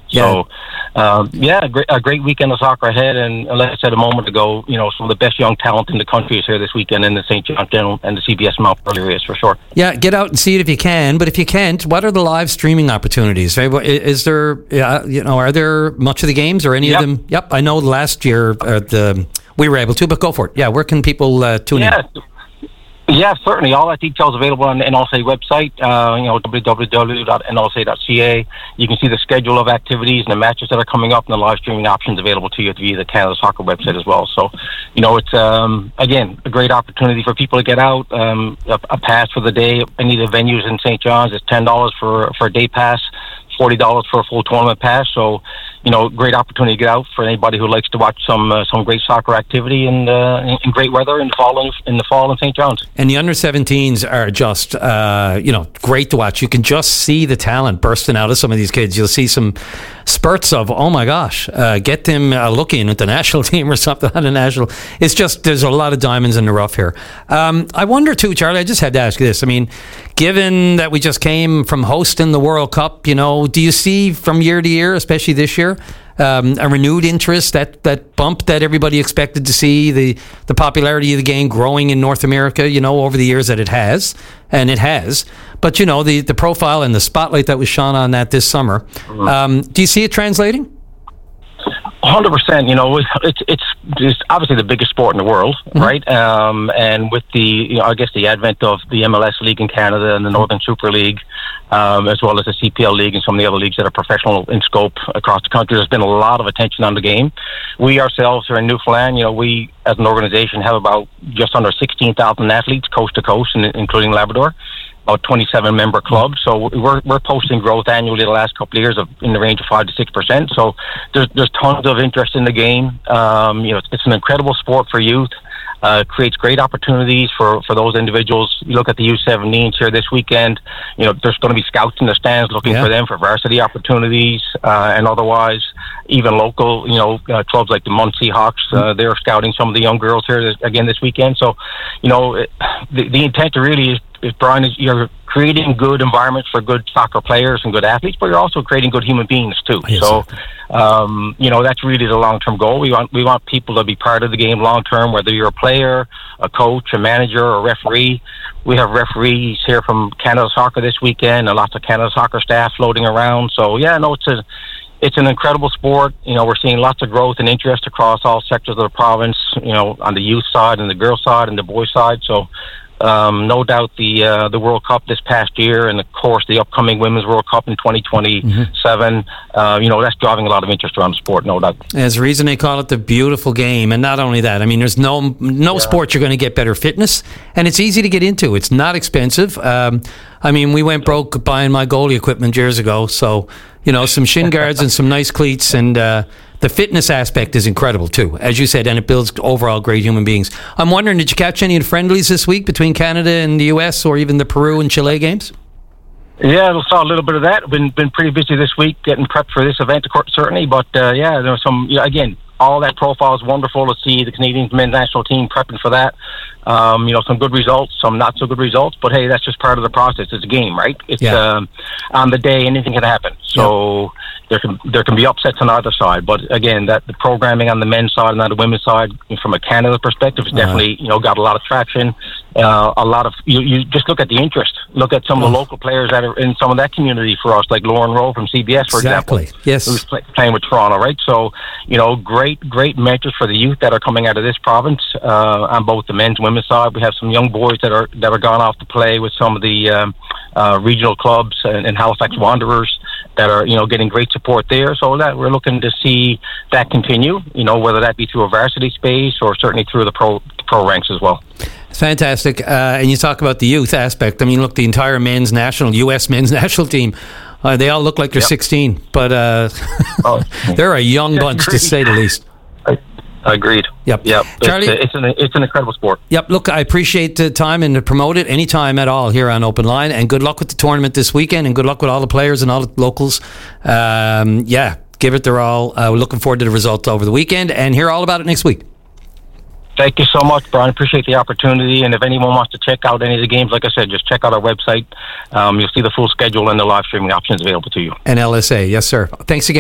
So, a great weekend of soccer ahead. And like I said a moment ago, some of the best young talent in the country is here this weekend in the St. John General and the CBS Mount Pearl race for sure. Yeah, get out and see it if you can. But if you can't, what are the live streaming opportunities? Right? Is there, are there much of the games or any of them? Yep, I know last year we were able to, but go for it. Yeah, where can people tune in? Yeah, certainly. All that details available on the NLSA website, www.nlsa.ca. You can see the schedule of activities and the matches that are coming up and the live streaming options available to you via the Canada Soccer website as well. So, it's, again, a great opportunity for people to get out, a pass for the day. Any of the venues in St. John's is $10 for a day pass, $40 for a full tournament pass. So, great opportunity to get out for anybody who likes to watch some great soccer activity and in great weather in the fall in St. John's. And the under-17s are just, great to watch. You can just see the talent bursting out of some of these kids. You'll see some spurts of, oh my gosh, get them looking at the national team or something on the national. It's just, there's a lot of diamonds in the rough here. I wonder too, Charlie, I just had to ask you this. I mean, given that we just came from hosting the World Cup, do you see from year to year, especially this year, a renewed interest, that bump that everybody expected to see, the popularity of the game growing in North America, over the years that it has, and it has. But, the profile and the spotlight that was shone on that this summer, do you see it translating? 100%. It's obviously the biggest sport in the world, right? And with the, I guess the advent of the MLS League in Canada and the Northern Super League, as well as the CPL League and some of the other leagues that are professional in scope across the country, there's been a lot of attention on the game. We ourselves are in Newfoundland. We as an organization have about just under 16,000 athletes coast to coast, including Labrador. About 27 member clubs, so we're posting growth annually the last couple of years in the range of 5 to 6%. So there's tons of interest in the game. It's an incredible sport for youth. Creates great opportunities for those individuals. You look at the U17s here this weekend. There's going to be scouts in the stands looking for them for varsity opportunities, and otherwise, even local. Clubs like the Muncie Hawks, they're scouting some of the young girls here again this weekend. So, the intent really is, Brian, is you're creating good environments for good soccer players and good athletes, but you're also creating good human beings too. Yes. So, that's really the long-term goal. We want people to be part of the game long-term, whether you're a player, a coach, a manager, or a referee. We have referees here from Canada Soccer this weekend, and lots of Canada Soccer staff floating around. So, it's an incredible sport. We're seeing lots of growth and interest across all sectors of the province, on the youth side and the girls side and the boys side. So, no doubt the World Cup this past year, and of course the upcoming Women's World Cup in 2027, that's driving a lot of interest around the sport, no doubt. There's a reason they call it the beautiful game, and not only that, I mean, there's no sport you're going to get better fitness, and it's easy to get into. It's not expensive. We went broke buying my goalie equipment years ago, so some shin guards and some nice cleats, and the fitness aspect is incredible too, as you said, and it builds overall great human beings. I'm wondering, did you catch any of the friendlies this week between Canada and the US, or even the Peru and Chile games? Yeah, we saw a little bit of that. Been pretty busy this week getting prepped for this event, certainly. But there was some. Again, all that profile is wonderful to see the Canadian men's national team prepping for that. Some good results, some not so good results, but hey, that's just part of the process. It's a game, right? It's on the day, anything can happen. So there can be upsets on either side. But again, that the programming on the men's side and on the women's side, from a Canada perspective, is definitely got a lot of traction. A lot of you just look at the interest. Look at some of the local players that are in some of that community for us, like Lauren Rowe from CBS, for example. Yes, who's playing with Toronto, right? So great mentors for the youth that are coming out of this province on both the men's and women's side. We have some young boys that are gone off to play with some of the regional clubs and Halifax Wanderers that are getting great support there. So that we're looking to see that continue. Whether that be through a varsity space or certainly through the pro ranks as well. It's fantastic. And you talk about the youth aspect. I mean, look, the entire U.S. men's national team, they all look like they're 16, but they're a young bunch, to say the least. Agreed. Yep. Charlie, it's an incredible sport. Yep. Look, I appreciate the time and to promote it anytime at all here on Open Line. And good luck with the tournament this weekend, and good luck with all the players and all the locals. Give it their all. We're looking forward to the results over the weekend, and hear all about it next week. Thank you so much, Brian. Appreciate the opportunity. And if anyone wants to check out any of the games, like I said, just check out our website. You'll see the full schedule and the live streaming options available to you. And LSA, yes, sir. Thanks again.